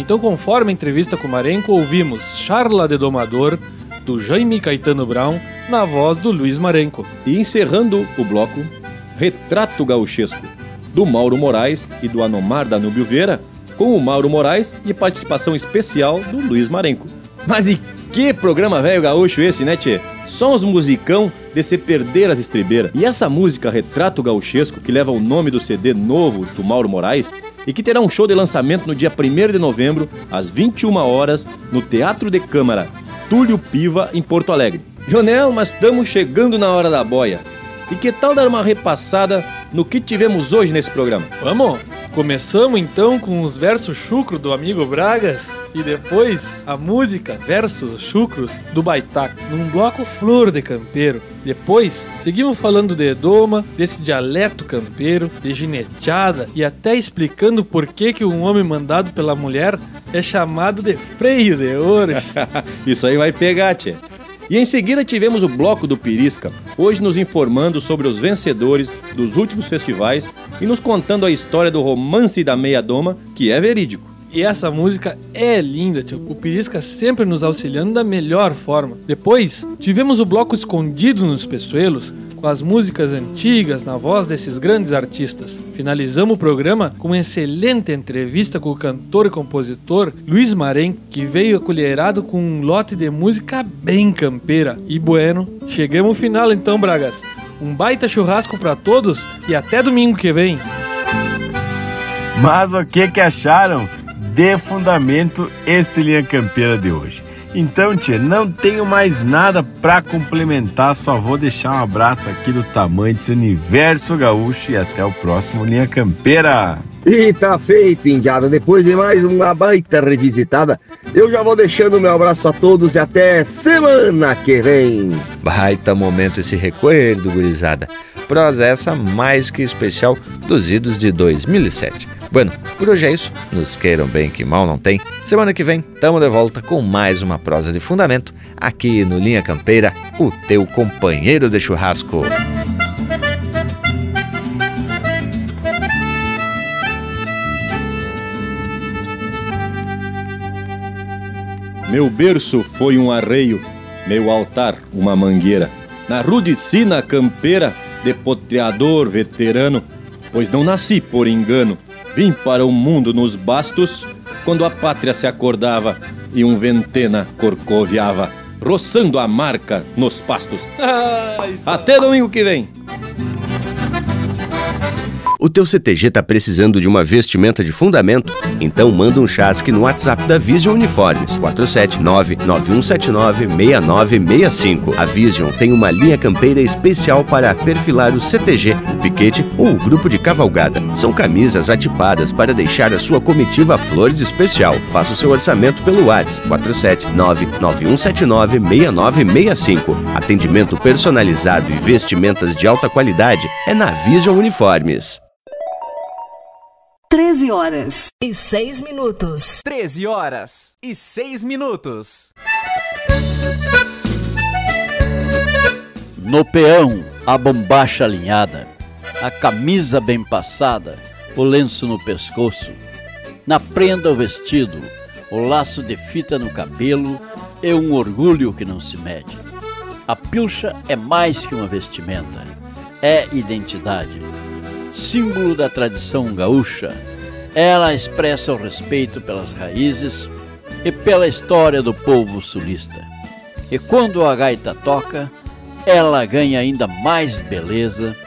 Então, conforme a entrevista com o Marenco, ouvimos Charla de Domador, do Jaime Caetano Brown, na voz do Luiz Marenco. E encerrando o bloco, Retrato Gauchesco, do Mauro Moraes e do Anomar Danúbio Vieira, com o Mauro Moraes e participação especial do Luiz Marenco. Mas e que programa velho gaúcho esse, né, tchê? Só uns musicão de se perder as estribeiras. E essa música Retrato Gauchesco, que leva o nome do CD novo do Mauro Moraes, e que terá um show de lançamento no dia 1º de novembro, às 21 horas, no Teatro de Câmara Túlio Piva, em Porto Alegre. Jonel, mas estamos chegando na hora da boia. E que tal dar uma repassada no que tivemos hoje nesse programa? Vamos! Começamos então com os versos chucros do amigo Bragas e depois a música Versos Chucros do Baitaca, num bloco flor de campeiro. Depois seguimos falando de doma, desse dialeto campeiro, de gineteada e até explicando por que um homem mandado pela mulher é chamado de freio de ouro. Isso aí vai pegar, tchê. E em seguida tivemos o Bloco do Pirisca, hoje nos informando sobre os vencedores dos últimos festivais e nos contando a história do romance da meia doma, que é verídico. E essa música é linda, tio. O Pirisca sempre nos auxiliando da melhor forma. Depois, tivemos o Bloco Escondido nos Peçoelos, com as músicas antigas na voz desses grandes artistas. Finalizamos o programa com uma excelente entrevista com o cantor e compositor Luiz Marenco, que veio acolherado com um lote de música bem campeira. E bueno, chegamos ao final então, Bragas. Um baita churrasco pra todos e até domingo que vem. Mas o que acharam de fundamento este Linha Campeira de hoje? Então, tchê, não tenho mais nada pra complementar, só vou deixar um abraço aqui do tamanho desse universo gaúcho e até o próximo Linha Campeira. E tá feito, indiada. Depois de mais uma baita revisitada, eu já vou deixando meu abraço a todos e até semana que vem. Baita momento esse recuerdo, gurizada. Prosa essa mais que especial dos idos de 2007. Bueno, por hoje é isso. Nos queiram bem que mal não tem. Semana que vem, tamo de volta com mais uma prosa de fundamento aqui no Linha Campeira, o teu companheiro de churrasco. Meu berço foi um arreio, meu altar uma mangueira. Na rude sina campeira, de potreador veterano, pois não nasci por engano. Vim para o mundo nos bastos, quando a pátria se acordava e um ventena corcoviava, roçando a marca nos pastos. Até domingo que vem! O teu CTG tá precisando de uma vestimenta de fundamento? Então manda um chasque no WhatsApp da Vision Uniformes, 479-9179-6965. A Vision tem uma linha campeira especial para perfilar o CTG, o piquete ou o grupo de cavalgada. São camisas atipadas para deixar a sua comitiva flor de especial. Faça o seu orçamento pelo WhatsApp, 479-9179-6965. Atendimento personalizado e vestimentas de alta qualidade é na Vision Uniformes. 13h06. 13h06. No peão, a bombacha alinhada, a camisa bem passada, o lenço no pescoço, na prenda o vestido, o laço de fita no cabelo é um orgulho que não se mede. A pilcha é mais que uma vestimenta, é identidade. Símbolo da tradição gaúcha, ela expressa o respeito pelas raízes e pela história do povo sulista. E quando a gaita toca, ela ganha ainda mais beleza